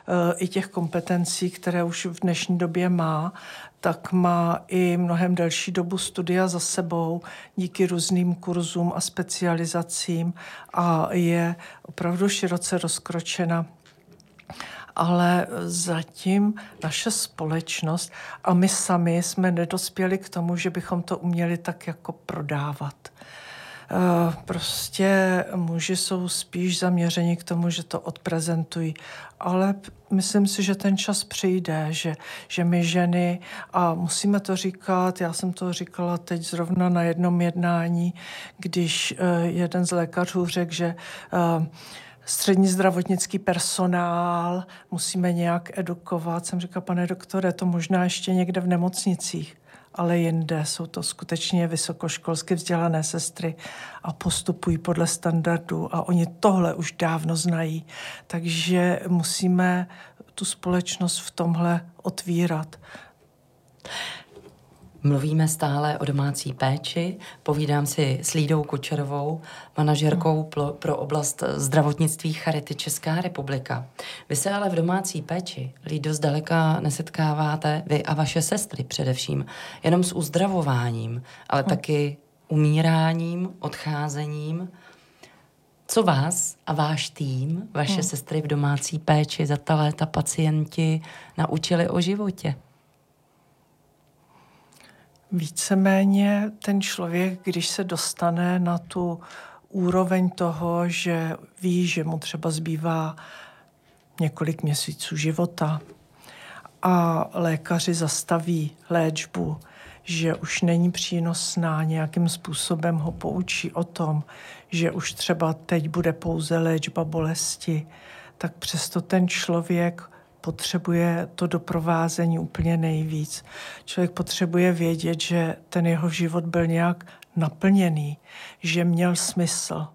i těch kompetencí, které už v dnešní době má, tak má i mnohem delší dobu studia za sebou díky různým kurzům a specializacím a je opravdu široce rozkročena. Ale zatím naše společnost a my sami jsme nedospěli k tomu, že bychom to uměli tak jako prodávat. Prostě muži jsou spíš zaměřeni k tomu, že to odprezentují, ale myslím si, že ten čas přijde, že my ženy, a musíme to říkat, já jsem to říkala teď zrovna na jednom jednání, když jeden z lékařů řekl, že střední zdravotnický personál musíme nějak edukovat. Jsem říkala, pane doktore, to možná ještě někde v nemocnicích, ale jinde jsou to skutečně vysokoškolsky vzdělané sestry a postupují podle standardů a oni tohle už dávno znají. Takže musíme tu společnost v tomhle otvírat. Mluvíme stále o domácí péči, povídám si s Lídou Kučerovou, manažerkou pro oblast zdravotnictví Charity Česká republika. Vy se ale v domácí péči, Lído, zdaleka nesetkáváte, vy a vaše sestry především, jenom s uzdravováním, ale taky umíráním, odcházením. Co vás a váš tým, vaše sestry v domácí péči za ta léta pacienti naučili o životě? Víceméně ten člověk, když se dostane na tu úroveň toho, že ví, že mu třeba zbývá několik měsíců života a lékaři zastaví léčbu, že už není přínosná, nějakým způsobem ho poučí o tom, že už třeba teď bude pouze léčba bolesti, tak přesto ten člověk potřebuje to doprovázení úplně nejvíc. Člověk potřebuje vědět, že ten jeho život byl nějak naplněný, že měl smysl.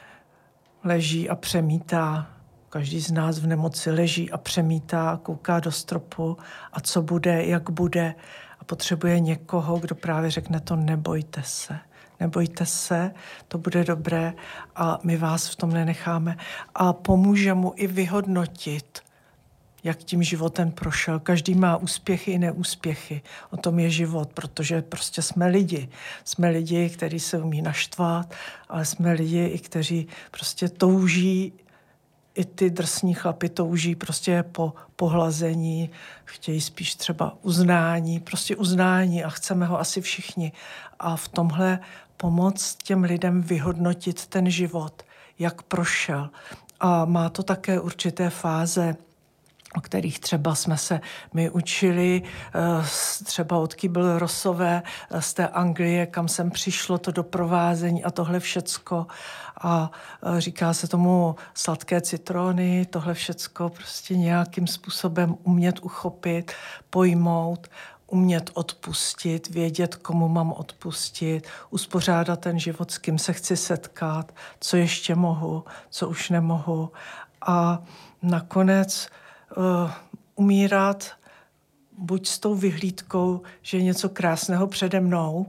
Leží a přemítá. Každý z nás v nemoci leží a přemítá, kouká do stropu a co bude, jak bude. A potřebuje někoho, kdo právě řekne to nebojte se. Nebojte se, to bude dobré a my vás v tom nenecháme. A pomůže mu i vyhodnotit, jak tím životem prošel. Každý má úspěchy i neúspěchy. O tom je život, protože prostě jsme lidi. Jsme lidi, kteří se umí naštvat, ale jsme lidi, i kteří prostě touží, i ty drsní chlapi touží prostě po pohlazení, chtějí spíš třeba uznání, prostě uznání a chceme ho asi všichni. A v tomhle pomoct těm lidem vyhodnotit ten život, jak prošel. A má to také určité fáze, o kterých třeba jsme se my učili, třeba od Kübler-Rossové z té Anglie, kam sem přišlo to doprovázení a tohle všecko. A říká se tomu sladké citrony, tohle všecko prostě nějakým způsobem umět uchopit, pojmout, umět odpustit, vědět, komu mám odpustit, uspořádat ten život, s kým se chci setkat, co ještě mohu, co už nemohu. A nakonec umírat buď s tou vyhlídkou, že je něco krásného přede mnou,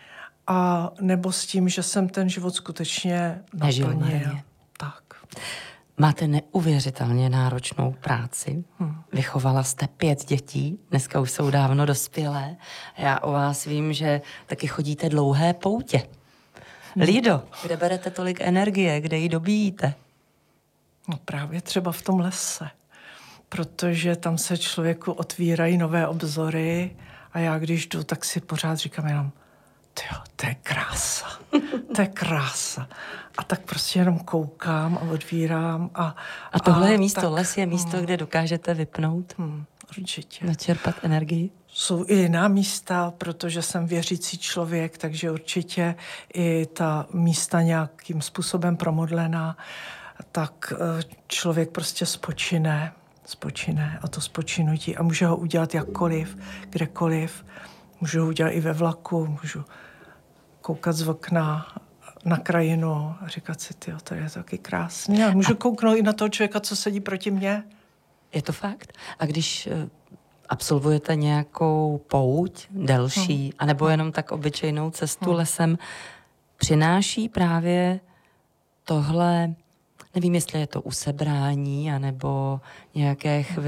a nebo s tím, že jsem ten život skutečně naplnil. Tak. Máte neuvěřitelně náročnou práci. Vychovala jste 5 dětí, dneska už jsou dávno dospělé. Já o vás vím, že taky chodíte dlouhé poutě. Lído, kde berete tolik energie, kde ji dobíjíte? No právě třeba v tom lese. Protože tam se člověku otvírají nové obzory a já když jdu, tak si pořád říkám jenom, tyjo, to je krása, to je krása. A tak prostě jenom koukám a otvírám. A tohle je místo, tak, les je místo, kde dokážete vypnout? Určitě. Načerpat energii? Jsou i jiná místa, protože jsem věřící člověk, takže určitě i ta místa nějakým způsobem promodlená, tak člověk prostě spočine a to spočinutí a může ho udělat jakkoliv, kdekoliv. Můžu ho udělat i ve vlaku, můžu koukat z okna na krajinu a říkat si, tyjo, to je taky krásný. A můžu kouknout i na toho člověka, co sedí proti mně. Je to fakt? A když absolvujete nějakou pouť delší, anebo jenom tak obyčejnou cestu lesem, přináší právě tohle, nevím, jestli je to usebrání, anebo nějaké